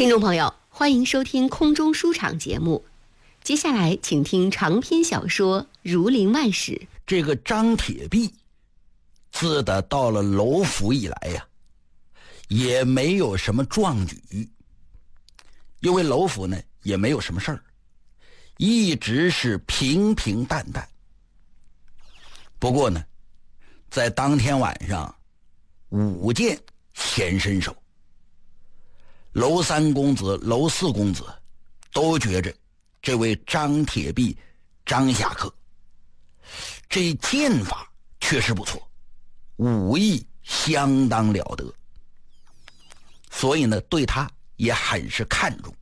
听众朋友，欢迎收听空中书场节目。接下来，请听长篇小说《儒林外史》。 这个张铁壁，自打到了楼府以来呀，也没有什么壮举，因为楼府呢也没有什么事儿，一直是平平淡淡。不过呢，在当天晚上，舞剑显身手。楼三公子、楼四公子都觉着这位张铁壁、张侠客这剑法确实不错，武艺相当了得，所以呢对他也很是看重。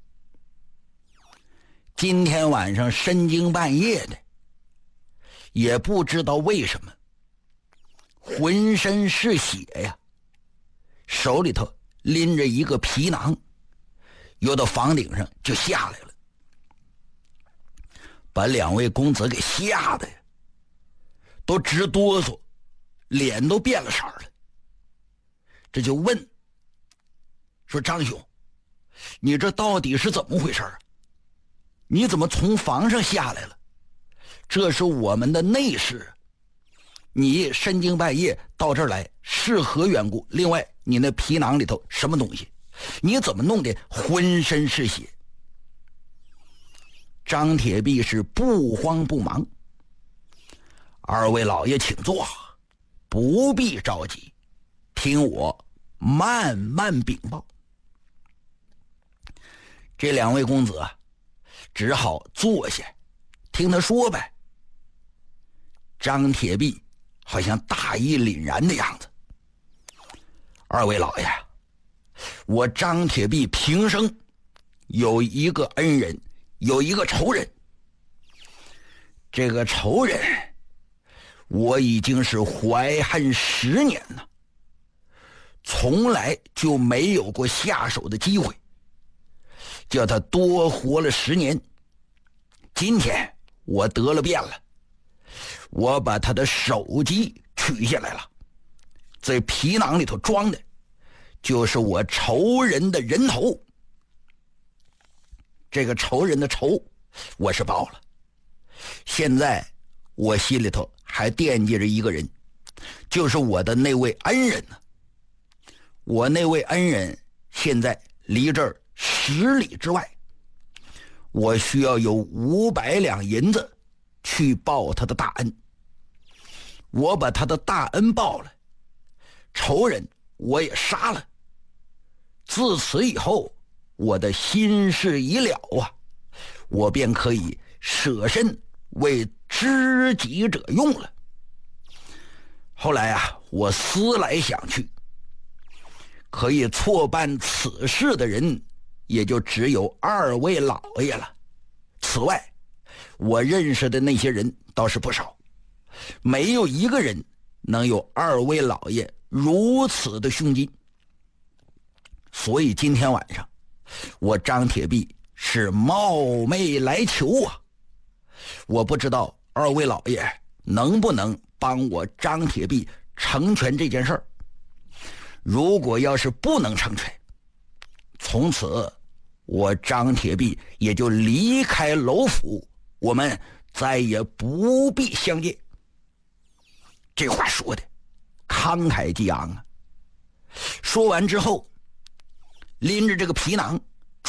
今天晚上深更半夜的，也不知道为什么浑身是血呀，手里头拎着一个皮囊，又到房顶上就下来了，把两位公子给吓得呀都直哆嗦，脸都变了色了。这就问说：“张兄，你这到底是怎么回事啊？你怎么从房上下来了？这是我们的内事，你深更半夜到这儿来是何缘故？另外，你那皮囊里头什么东西？你怎么弄得浑身是血？”张铁壁是不慌不忙：“二位老爷请坐，不必着急，听我慢慢禀报。”这两位公子啊，只好坐下听他说呗。张铁壁好像大义凛然的样子：“二位老爷，我张铁壁平生有一个恩人，有一个仇人。这个仇人我已经是怀恨10年了，从来就没有过下手的机会，叫他多活了10年。今天我得了便了，我把他的手机取下来了，在皮囊里头装的就是我仇人的人头。这个仇人的仇我是报了，现在我心里头还惦记着一个人，就是我的那位恩人呢。我那位恩人现在离这儿10里之外，我需要有500两银子去报他的大恩。我把他的大恩报了，仇人我也杀了，自此以后我的心事已了啊，我便可以舍身为知己者用了。后来啊，我思来想去，可以错办此事的人也就只有二位老爷了。此外，我认识的那些人倒是不少，没有一个人能有二位老爷如此的胸襟。所以今天晚上我张铁壁是冒昧来求啊，我不知道二位老爷能不能帮我张铁壁成全这件事儿。如果要是不能成全，从此我张铁壁也就离开楼府，我们再也不必相见。这话说的慷慨激昂啊！说完之后，拎着这个皮囊